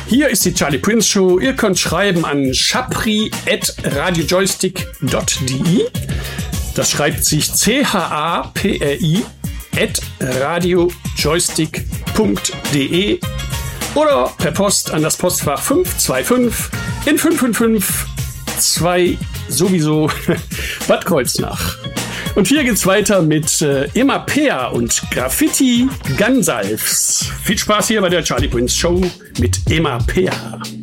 Hier ist die Charlie Prince Show. Ihr könnt schreiben an chapri@radiojoystick.de. Das schreibt sich CHAPRI @radiojoystick.de oder per Post an das Postfach 525 in 5552 sowieso Bad Kreuznach. Und hier geht's weiter mit Emma Peer und Graffiti Gunsalves. Viel Spaß hier bei der Charlie Prince Show mit Emma Peer.